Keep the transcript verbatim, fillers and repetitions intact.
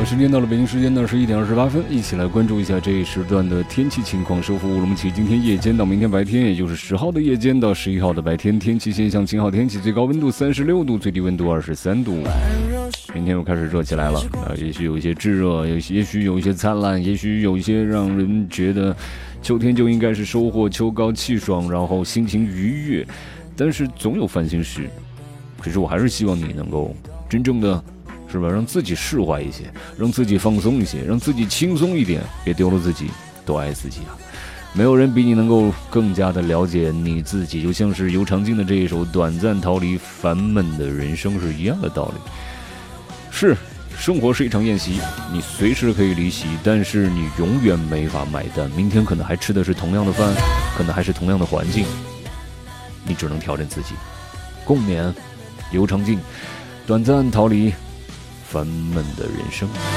时间到了北京时间的十一点二十八分，一起来关注一下这一时段的天气情况。收复乌鲁木齐今天夜间到明天白天，也就是十号的夜间到十一号的白天，天气现象晴好天气，最高温度三十六度，最低温度二十三度。明天又开始热起来了，啊，也许有一些炙热，也许也许有一些灿烂，也许有一些让人觉得秋天就应该是收获秋高气爽，然后心情愉悦。但是总有烦心事，可是我还是希望你能够真正的。是吧？让自己释怀一些，让自己放松一些，让自己轻松一点，别丢了自己，多爱自己啊！没有人比你能够更加的了解你自己，就像是尤长靖的这一首《短暂逃离烦闷的人生》是一样的道理。是，生活是一场宴席，你随时可以离席，但是你永远没法买单。明天可能还吃的是同样的饭，可能还是同样的环境，你只能调整自己。共勉，尤长靖，短暂逃离烦闷的人生。